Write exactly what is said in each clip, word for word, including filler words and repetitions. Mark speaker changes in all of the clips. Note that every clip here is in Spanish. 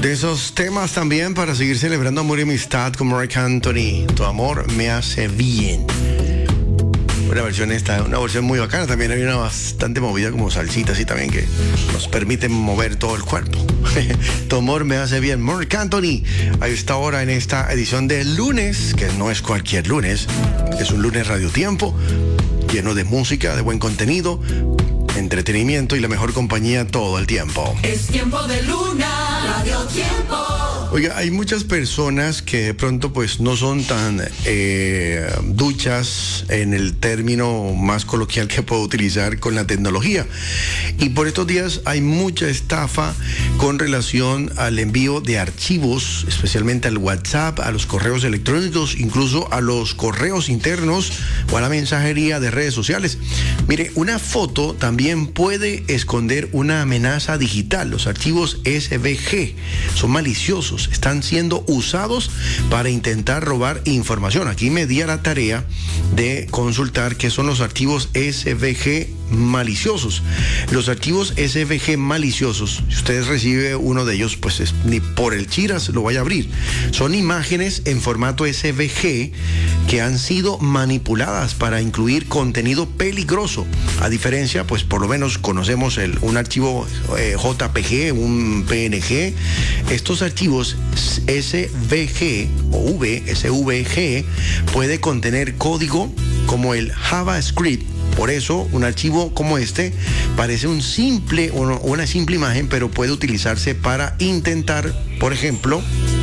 Speaker 1: De esos temas también para seguir celebrando amor y amistad con Marc Anthony. Tu amor me hace bien. Una versión esta, una versión muy bacana. También hay una bastante movida como salsita así también que nos permite mover todo el cuerpo. Tu amor me hace bien. Marc Anthony, a esta hora en esta edición del lunes, que no es cualquier lunes, es un lunes Radio Tiempo, lleno de música, de buen contenido, entretenimiento y la mejor compañía todo el tiempo.
Speaker 2: Es tiempo de Luna, Radio Tiempo.
Speaker 1: Oiga, hay muchas personas que de pronto pues no son tan eh, duchas en el término más coloquial que puedo utilizar con la tecnología. Y por estos días hay mucha estafa con relación al envío de archivos, especialmente al WhatsApp, a los correos electrónicos, incluso a los correos internos o a la mensajería de redes sociales. Mire, una foto también puede esconder una amenaza digital. Los archivos S V G son maliciosos, están siendo usados para intentar robar información. Aquí me di a la tarea de consultar qué son los archivos S V G maliciosos. Los archivos S V G maliciosos, si usted recibe uno de ellos, pues es, ni por el chiras lo vaya a abrir. Son imágenes en formato S V G que han sido manipuladas para incluir contenido peligroso. A diferencia, pues por lo menos conocemos el, un archivo eh, J P G, un P N G. Estos archivos S V G o V, S V G, puede contener código como el JavaScript. Por eso, un archivo como este parece un simple, una simple imagen, pero puede utilizarse para intentar, por ejemplo,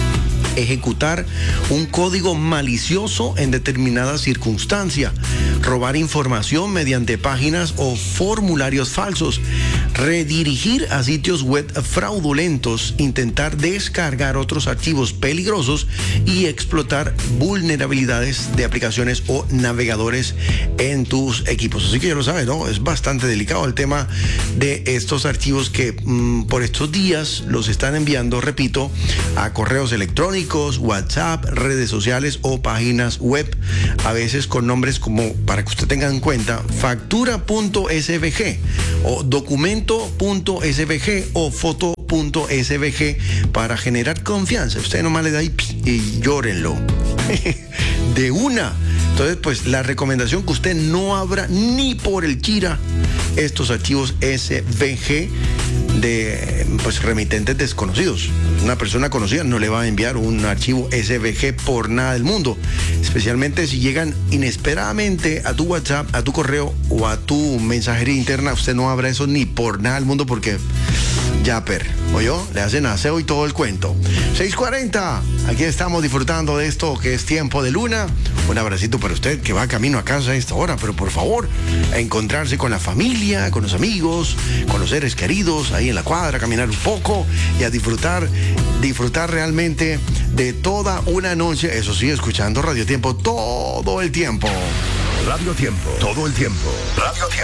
Speaker 1: ejecutar un código malicioso en determinada circunstancia, robar información mediante páginas o formularios falsos, redirigir a sitios web fraudulentos, intentar descargar otros archivos peligrosos y explotar vulnerabilidades de aplicaciones o navegadores en tus equipos. Así que ya lo sabes, ¿no? Es bastante delicado el tema de estos archivos que mmm, por estos días los están enviando, repito, a correos electrónicos, WhatsApp, redes sociales o páginas web, a veces con nombres como, para que usted tenga en cuenta, factura punto S V G o documento punto S V G o foto punto S V G para generar confianza. Usted nomás le da y, y llórenlo de una. Entonces, pues la recomendación que usted no abra ni por el chira estos archivos S V G de pues remitentes desconocidos. Una persona conocida no le va a enviar un archivo S V G por nada del mundo, especialmente si llegan inesperadamente a tu WhatsApp, a tu correo o a tu mensajería interna. Usted no abra eso ni por nada del mundo porque ya per, ¿oyó? Le hacen aseo y todo el cuento. seis cuarenta, aquí estamos disfrutando de esto que es Tiempo de Luna. Un abracito para usted que va camino a casa a esta hora, pero por favor, a encontrarse con la familia, con los amigos, con los seres queridos, ahí en la cuadra, caminar un poco y a disfrutar, disfrutar realmente de toda una noche, eso sí, escuchando Radio Tiempo todo el tiempo.
Speaker 3: Radio Tiempo, todo el tiempo. Radio Tiempo.